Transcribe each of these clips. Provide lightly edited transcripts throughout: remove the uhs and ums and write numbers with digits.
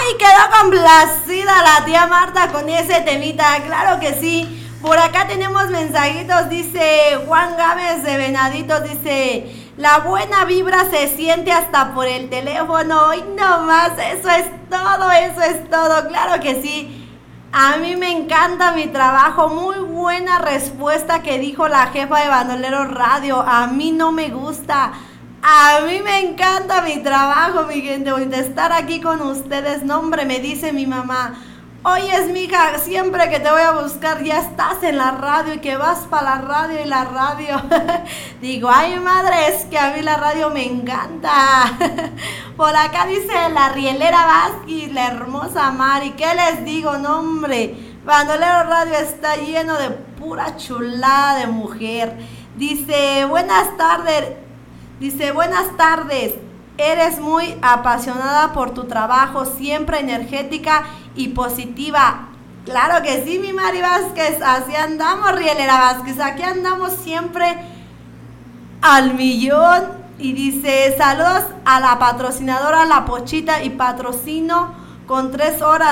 Ay, quedó complacida la tía Marta con ese temita, claro que sí. Por acá tenemos mensajitos, dice Juan Gámez de Venaditos, dice, la buena vibra se siente hasta por el teléfono. Y no más, eso es todo, claro que sí. A mí me encanta mi trabajo, muy buena respuesta que dijo la jefa de Bandolero Radio. A mí no me gusta. A mí me encanta mi trabajo, mi gente, de estar aquí con ustedes. No, hombre, me dice mi mamá, oyes, mija, siempre que te voy a buscar ya estás en la radio y que vas para la radio y la radio. Digo, ay, madre, es que a mí la radio me encanta. Por acá dice la Rielera Vázquez, la hermosa Mari. ¿Qué les digo? No, hombre, Bandolero Radio está lleno de pura chulada de mujer. Dice, buenas tardes. Dice, buenas tardes, eres muy apasionada por tu trabajo, siempre energética y positiva. Claro que sí, mi Mari Vázquez, así andamos, Rielera Vázquez, aquí andamos siempre al millón. Y dice, saludos a la patrocinadora La Pochita y patrocino con 3 horas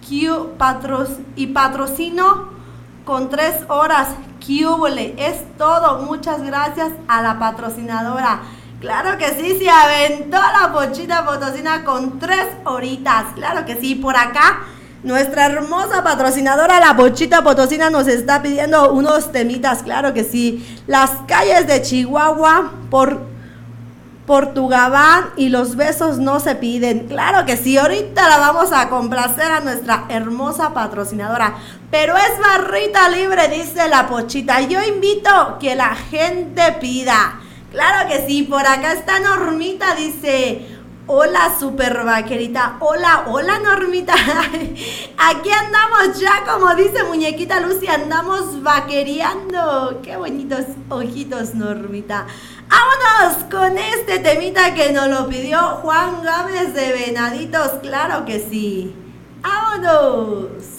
patrocino con 3 horas. Es todo, muchas gracias a la patrocinadora. Claro que sí, se aventó la Pochita Potosina con 3 horitas. Claro que sí, por acá nuestra hermosa patrocinadora La Pochita Potosina nos está pidiendo unos temitas. Claro que sí, las calles de Chihuahua por tu Gabán y los besos no se piden. Claro que sí, ahorita la vamos a complacer a nuestra hermosa patrocinadora. Pero es barrita libre, dice la Pochita. Yo invito que la gente pida. Claro que sí, por acá está Normita, dice, hola super vaquerita, hola Normita. Aquí andamos ya, como dice muñequita Lucy, andamos vaquereando. Qué bonitos ojitos, Normita. Vámonos con este temita que nos lo pidió Juan Gámez de Venaditos, claro que sí. Vámonos.